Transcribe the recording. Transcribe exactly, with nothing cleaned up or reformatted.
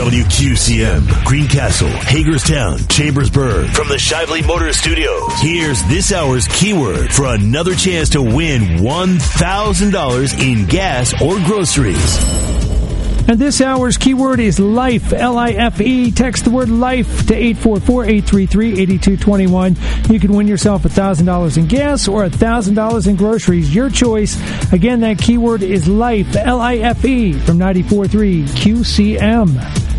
W Q C M, Greencastle, Hagerstown, Chambersburg. From the Shively Motor Studios, here's this hour's keyword for another chance to win one thousand dollars in gas or groceries. And this hour's keyword is life, L I F E. Text the word life to eight four four, eight three three, eight two two one. You can win yourself one thousand dollars in gas or one thousand dollars in groceries. Your choice. Again, that keyword is life, L I F E, from ninety-four point three Q C M.